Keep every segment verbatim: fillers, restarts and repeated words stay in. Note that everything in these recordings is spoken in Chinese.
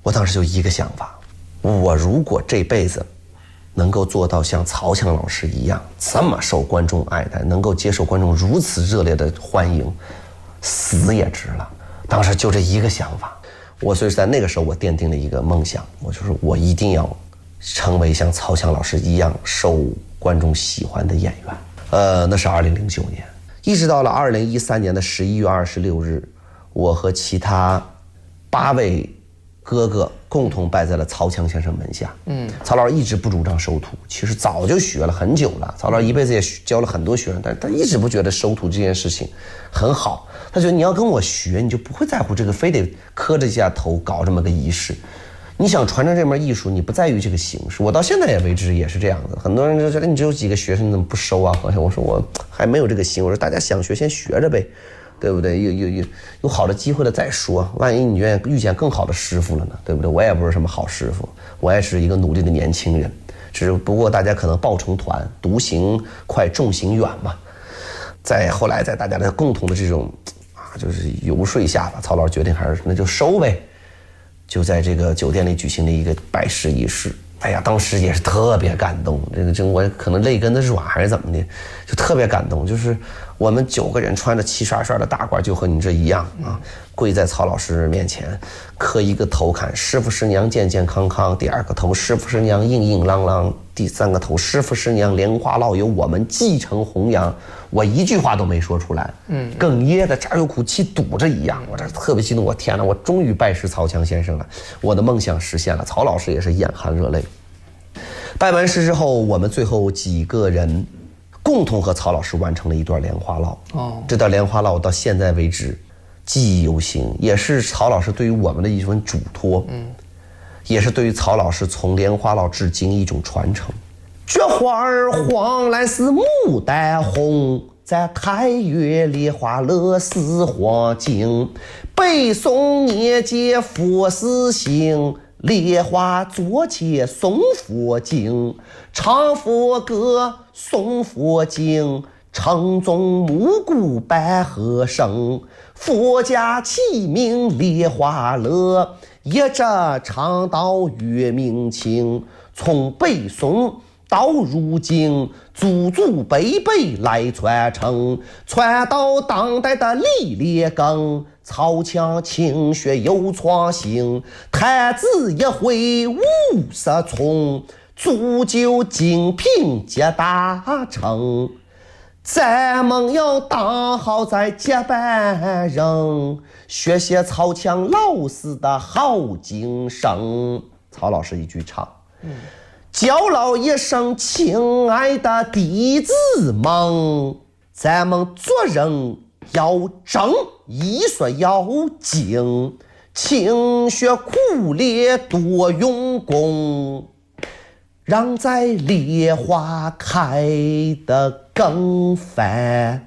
我当时就一个想法，我如果这辈子能够做到像曹强老师一样这么受观众爱戴，能够接受观众如此热烈的欢迎，死也值了。当时就这一个想法，我所以在那个时候我奠定了一个梦想，我就是我一定要成为像曹强老师一样受观众喜欢的演员。呃，那是二零零九年，一直到了二零一三年的十一月二十六日，我和其他八位哥哥共同拜在了曹强先生门下。嗯，曹老师一直不主张收徒，其实早就学了很久了。曹老师一辈子也教了很多学生，但是他一直不觉得收徒这件事情很好。他觉得你要跟我学，你就不会在乎这个，非得磕着一下头搞这么个仪式。你想传承这门艺术，你不在于这个形式。我到现在也为止也是这样的。很多人就觉得你只有几个学生，你怎么不收啊？好像我说我还没有这个心。我说大家想学先学着呗。对不对？有有有有好的机会了再说，万一你愿意遇见更好的师傅了呢？对不对？我也不是什么好师傅，我也是一个努力的年轻人，只不过大家可能抱成团，独行快，众行远嘛。在后来，在大家的共同的这种啊，就是游说下吧，曹老师决定还是那就收呗，就在这个酒店里举行了一个拜师仪式。哎呀，当时也是特别感动，这个这我可能泪跟子软还是怎么的，就特别感动。就是我们九个人穿着齐刷刷的大褂，就和你这一样啊，跪在曹老师面前，磕一个头坎，师傅师娘健健康康；第二个头，师傅师娘硬硬朗朗；第三个头，师傅师娘莲花落由我们继承弘扬。我一句话都没说出来，嗯，哽咽的这儿有股气堵着一样，我这特别激动。我天哪，我终于拜师曹强先生了，我的梦想实现了。曹老师也是眼含热泪。拜完师之后，我们最后几个人共同和曹老师完成了一段莲花落。哦，这段莲花落到现在为止记忆犹新，也是曹老师对于我们的一份嘱托，嗯，也是对于曹老师从莲花落至今一种传承。菊花儿黄，来似牡丹红，在太岳梨花乐似黄金。北宋年间佛寺行，梨花坐前诵佛经，唱佛歌诵佛经，称宗暮鼓百和声，佛家起名梨花乐，一直唱到月明清。从北宋到如今，祖祖辈辈来传承，传到当代的李烈庚，曹强勤学有创新，太子一回五十从，铸就精品皆大成。咱们要当好在接班人，学习曹强老师的好精神。曹老师一句唱，嗯，教老一声亲爱的弟子们，咱们做人要正，艺术要精，勤学苦练多用功，让在梨花开得更繁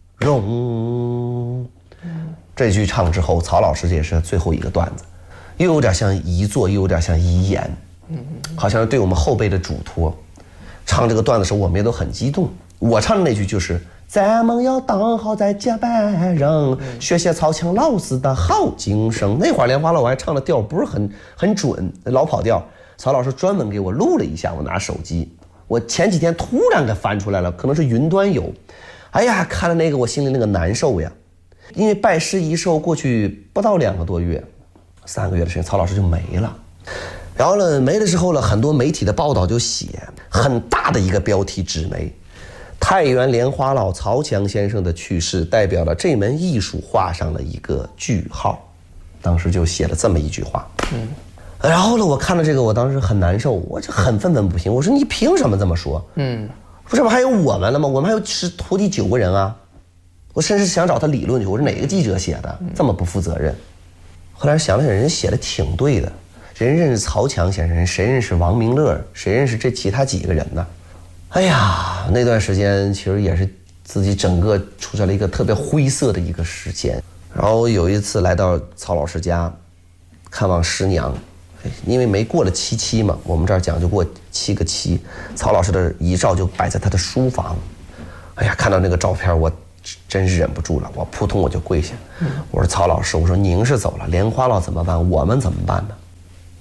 荣。这句唱之后，曹老师这也是最后一个段子，又有点像遗作，又有点像遗言，好像是对我们后辈的嘱托。唱这个段子的时候，我们也都很激动。我唱的那句就是咱们要当好在接班人，学习曹强老师的好精神。那会儿莲花落我还唱的调不是很很准，老跑调。曹老师专门给我录了一下，我拿手机，我前几天突然给翻出来了，可能是云端有。哎呀，看了那个我心里那个难受呀，因为拜师仪式过去不到两个多月，三个月的时间，曹老师就没了。然后呢，没了之后呢，很多媒体的报道就写很大的一个标题纸媒，太原莲花落曹强先生的去世代表了这门艺术画上了一个句号。当时就写了这么一句话。嗯，然后呢，我看了这个，我当时很难受，我就很愤愤不平。我说你凭什么这么说？嗯，这不还有我们了吗？我们还有是徒弟九个人啊。我甚至想找他理论去，我说哪个记者写的这么不负责任？后来想了想，人家写的挺对的。人认识曹强先生，谁认识王明乐？谁认识这其他几个人呢？哎呀，那段时间其实也是自己整个处在了一个特别灰色的一个时间。然后有一次来到曹老师家看望师娘，因为没过了七七嘛，我们这儿讲究过七个七，曹老师的遗照就摆在他的书房。哎呀，看到那个照片我真是忍不住了，我扑通我就跪下，我说曹老师，我说您是走了，莲花落怎么办？我们怎么办呢？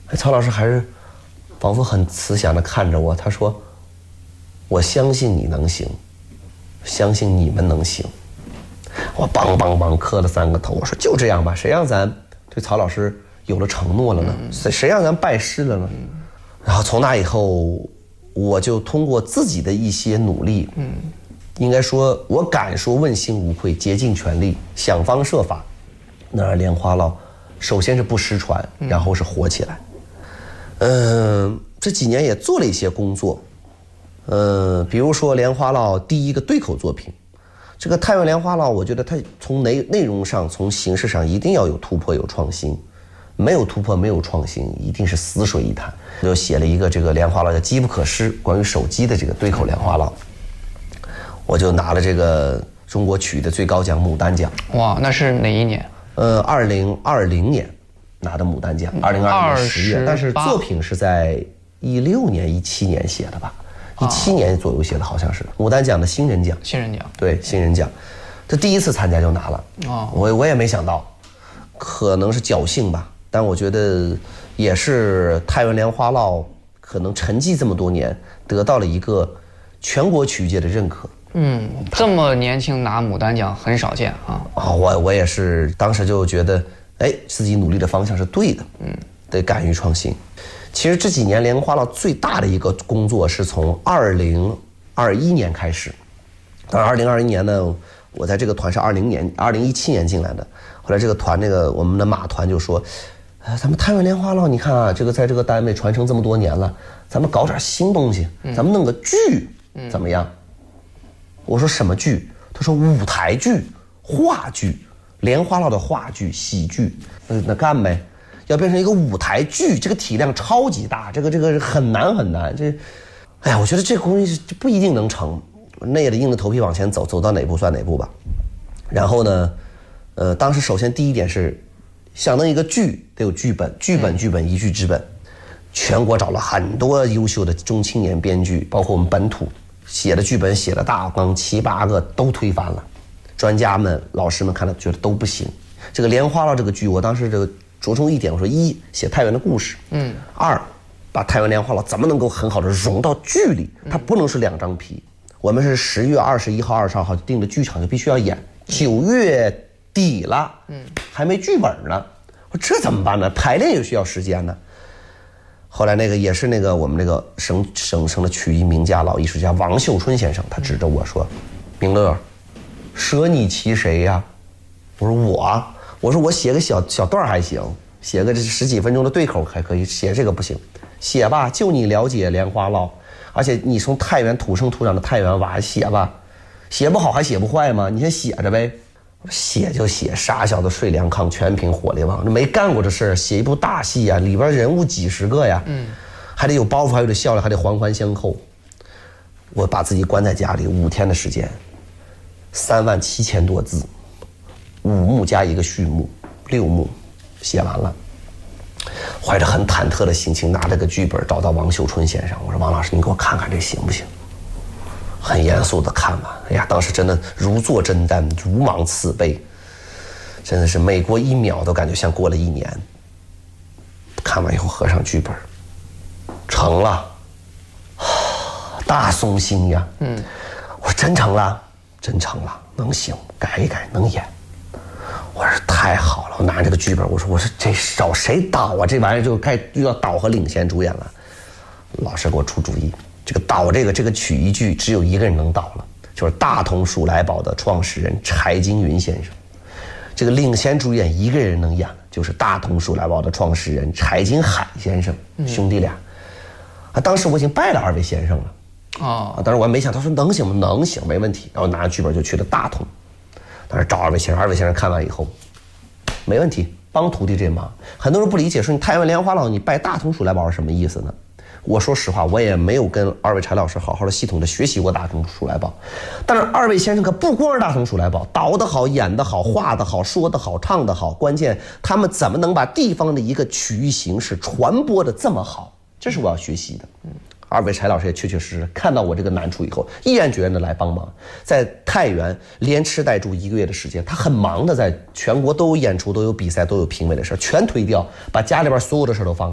曹老师还是仿佛很慈祥地看着我，他说：“我相信你能行，相信你们能行。”我梆梆梆磕了三个头，我说：“就这样吧，谁让咱对曹老师有了承诺了呢？谁谁让咱拜师了呢？”然后从那以后，我就通过自己的一些努力，嗯，应该说，我敢说问心无愧，竭尽全力，想方设法，能让莲花落首先是不失传，然后是火起来。嗯，这几年也做了一些工作，嗯，比如说莲花落第一个对口作品，这个太原莲花落，我觉得它从内内容上、从形式上一定要有突破、有创新。没有突破，没有创新，一定是死水一潭。就写了一个这个莲花落叫《机不可失》，关于手机的这个对口莲花落，我就拿了这个中国曲艺的最高奖牡丹奖。 哇，那是哪一年？ 呃，二零二零年拿的牡丹奖，二零二零年十月，但是作品是在一六年、一七年写的吧？一七年左右写的，好像是牡丹奖的新人奖。 新人奖， 对，新人奖，这第一次参加就拿了。哦，我我也没想到，可能是侥幸吧。但我觉得也是太原莲花落可能沉寂这么多年，得到了一个全国曲艺界的认可。 嗯，这么年轻拿牡丹奖很少见啊！ 啊，我我也是当时就觉得，哎，自己努力的方向是对的，嗯，得敢于创新。其实这几年莲花落最大的一个工作是从二零二一年开始，当然二零二一年呢，我在这个团是二零年二零一七年进来的，后来这个团那个我们的马团就说。呃，咱们太原莲花落，你看啊，这个在这个单位传承这么多年了，咱们搞点新东西，咱们弄个剧，怎么样？我说什么剧？他说舞台剧、话剧，莲花落的话剧、喜剧，那那干呗，要变成一个舞台剧，这个体量超级大，这个这个很难很难。这，哎呀，我觉得这个东西不一定能成，那也得硬着头皮往前走，走到哪步算哪步吧。然后呢，呃，当时首先第一点是。想弄一个剧得有剧本，剧本剧本一剧之本，全国找了很多优秀的中青年编剧，包括我们本土写的剧本写了大纲七八个都推翻了，专家们老师们看了觉得都不行。这个莲花落这个剧，我当时这个着重一点，我说一写太原的故事，嗯，二把太原莲花落怎么能够很好的融到剧里，它不能是两张皮。我们是十月二十一号、二十二号定的剧场就必须要演，九月。底了，嗯，还没剧本呢，我说这怎么办呢？排练也需要时间呢。后来那个也是那个我们那个省省省的曲艺名家老艺术家王秀春先生，他指着我说：“明乐，舍你其谁呀？”我说我，我说我写个小小段还行，写个这十几分钟的对口还可以，写这个不行，写吧，就你了解莲花落，而且你从太原土生土长的太原娃，写吧，写不好还写不坏吗？你先写着呗。写就写，傻小子睡凉炕，全凭火力旺。没干过这事儿，写一部大戏啊，里边人物几十个呀，嗯，还得有包袱，还得笑料，还得环环相扣。我把自己关在家里五天的时间，三万七千多字，五幕加一个序幕，六幕写完了。怀着很忐忑的心情，拿着个剧本找到王秀春先生，我说王老师，你给我看看这行不行？很严肃的看完，哎呀，当时真的如坐针毡，如芒刺背，真的是每过一秒都感觉像过了一年。看完以后合上剧本，成了，大松心呀，嗯，我说真成了，真成了，能行，改一改，能演。我说太好了，我拿这个剧本，我说我说这找谁导啊？这玩意儿就该又要导和领衔主演了。老师给我出主意。这个导这个这个曲艺剧只有一个人能导了，就是大同鼠来宝的创始人柴金云先生。这个领衔主演一个人能演的，就是大同鼠来宝的创始人柴金海先生，兄弟俩。啊，当时我已经拜了二位先生了。哦，当时我还没想，他说能行吗？能行，没问题。然后拿着剧本就去了大同，当时找二位先生，二位先生看完以后，没问题，帮徒弟这忙。很多人不理解，说你太原莲花落，你拜大同鼠来宝是什么意思呢？我说实话，我也没有跟二位柴老师好好的系统的学习过大同鼠来宝，但是二位先生可不光是大同鼠来宝，导得好，演得好，画得好，说得好，唱得好，关键他们怎么能把地方的一个曲艺形式传播的这么好，这是我要学习的。二位柴老师也确确实实看到我这个难处以后，毅然决然的来帮忙，在太原连吃带住一个月的时间，他很忙的，在全国都有演出，都有比赛，都有评委的事全推掉，把家里边所有的事都放